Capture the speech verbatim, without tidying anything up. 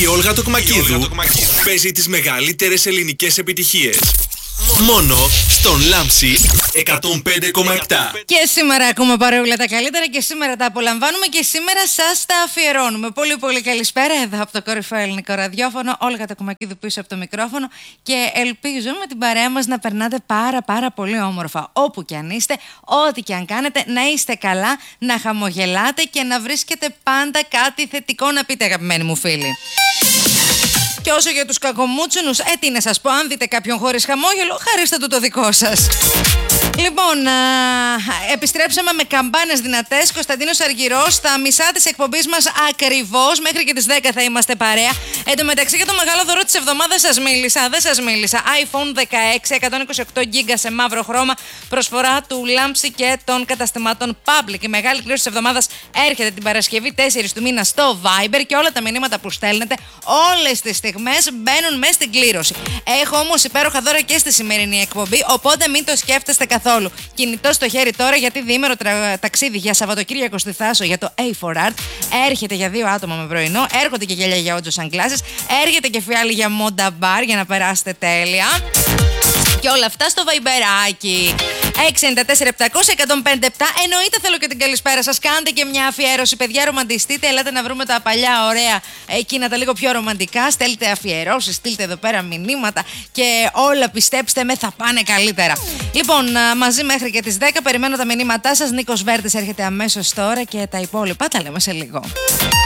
Η Όλγα Τοκμακίδου παίζει τις μεγαλύτερες ελληνικές επιτυχίες. Μόνο στον Λάμψη εκατόν πέντε κόμμα επτά. Και σήμερα ακούμε παρεούλα τα καλύτερα και σήμερα τα απολαμβάνουμε και σήμερα σας τα αφιερώνουμε. Πολύ πολύ καλησπέρα εδώ από το κορυφαίο ελληνικό ραδιόφωνο. Όλγα Τοκμακίδου πίσω από το μικρόφωνο και ελπίζω με την παρέα μας να περνάτε πάρα πάρα πολύ όμορφα. Όπου και αν είστε, ό,τι και αν κάνετε, να είστε καλά, να χαμογελάτε και να βρίσκετε πάντα κάτι θετικό να πείτε, αγαπημένοι μου φίλοι. Και όσο για τους κακομούτσουνους, ε, τι να σας πω, αν δείτε κάποιον χωρίς χαμόγελο, χαρίστε του το δικό σας. Λοιπόν, α, επιστρέψαμε με καμπάνες δυνατές. Κωνσταντίνος Αργυρός, στα μισά της εκπομπής μας ακριβώς, μέχρι και τις δέκα θα είμαστε παρέα. Εν τω μεταξύ, για το μεγάλο δώρο της εβδομάδας σας μίλησα, δεν σας μίλησα. άιφον δεκαέξι, εκατόν είκοσι οκτώ τζι σε μαύρο χρώμα, προσφορά του Λάμψη και των καταστημάτων Public. Η μεγάλη κλήρωση της εβδομάδας έρχεται την Παρασκευή τέσσερις του μήνα στο Viber και όλα τα μηνύματα που στέλνετε όλες τις στιγμές μπαίνουν μέσα στην κλήρωση. Έχω όμως υπέροχα δώρα και στη σημερινή εκπομπή, οπότε μην το σκέφτεστε καθόλου. Κινητό στο χέρι τώρα, γιατί διήμερο τρα... ταξίδι για Σαββατοκύριακο στη Θάσο για το έι φορ Art έρχεται για δύο άτομα με πρωινό, έρχονται και γυαλιά για όντζο sunglasses, έρχεται και φιάλι για Monda Bar για να περάσετε τέλεια. Και όλα αυτά στο βαϊμπεράκι. έξι εννιά τέσσερα επτακόσια εκατόν πέντε επτά. Εννοείται θέλω και την καλησπέρα σας. Κάντε και μια αφιέρωση. Παιδιά, ρομαντιστείτε. Ελάτε να βρούμε τα παλιά ωραία εκείνα τα λίγο πιο ρομαντικά. Στέλνετε αφιερώσεις, στείλτε εδώ πέρα μηνύματα. Και όλα, πιστέψτε με, θα πάνε καλύτερα. Λοιπόν, μαζί μέχρι και τις δέκα περιμένω τα μηνύματά σας. Νίκος Βέρτης έρχεται αμέσως τώρα και τα υπόλοιπα τα λέμε σε λίγο.